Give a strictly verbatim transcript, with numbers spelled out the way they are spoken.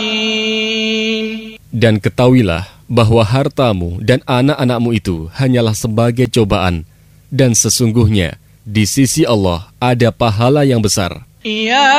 Dan ketahuilah bahwa hartamu dan anak-anakmu itu hanyalah sebagai cobaan, dan sesungguhnya di sisi Allah ada pahala yang besar.